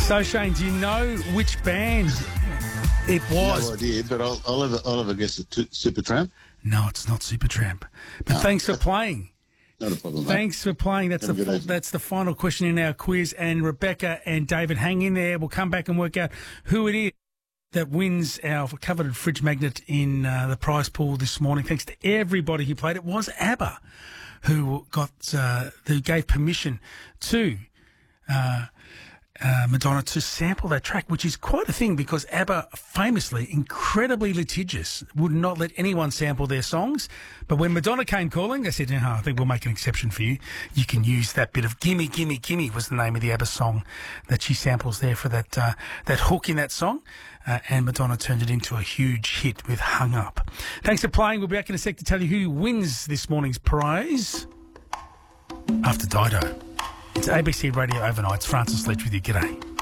So, Shane, do you know which band it was? No idea, but I'll have a guess at Supertramp. No, it's not Supertramp. But thanks for playing. Not a problem, mate. Thanks for playing. That's the final question in our quiz. And Rebecca and David, hang in there. We'll come back and work out who it is that wins our coveted fridge magnet in the prize pool this morning. Thanks to everybody who played. It was ABBA who gave permission to Madonna to sample that track, which is quite a thing because ABBA, famously incredibly litigious, would not let anyone sample their songs. But when Madonna came calling, they said, I think we'll make an exception for you. You can use that bit of Gimme, Gimme, Gimme was the name of the ABBA song that she samples there for that hook in that song. And Madonna turned it into a huge hit with Hung Up. Thanks for playing. We'll be back in a sec to tell you who wins this morning's prize after Dido. It's ABC Radio Overnight. It's Francis Ledge with you. G'day.